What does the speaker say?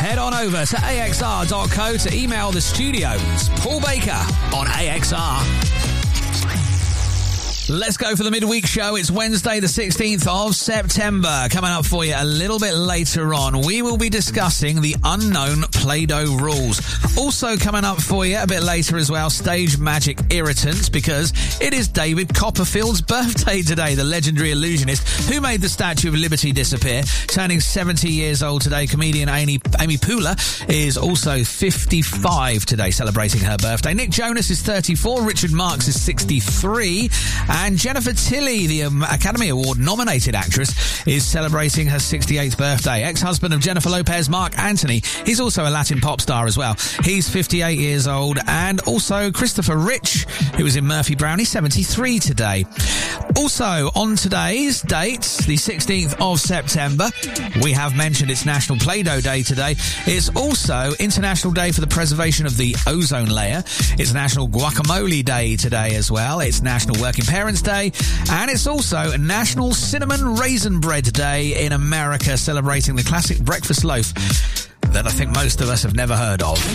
head on over to axr.co to email the studio. It's Paul Baker on AXR. Let's go for the midweek show. It's Wednesday, the 16th of September. Coming up for you a little bit later on, we will be discussing the unknown Play-Doh rules. Also coming up for you a bit later as well, stage magic irritants, because it is David Copperfield's birthday today, the legendary illusionist who made the Statue of Liberty disappear. Turning 70 years old today, comedian Amy Poehler is also 55 today, celebrating her birthday. Nick Jonas is 34, Richard Marx is 63, and Jennifer Tilly, the Academy Award nominated actress, is celebrating her 68th birthday. Ex-husband of Jennifer Lopez, Mark Anthony, he's also a Latin pop star as well. He's 58 years old. And also Christopher Rich, who was in Murphy Brown, he's 73 today. Also, on today's date, the 16th of September, we have mentioned it's National Play-Doh Day today. It's also International Day for the Preservation of the Ozone Layer. It's National Guacamole Day today as well. It's National Working Parents Day, and it's also National Cinnamon Raisin Bread Day in America, celebrating the classic breakfast loaf that I think most of us have never heard of.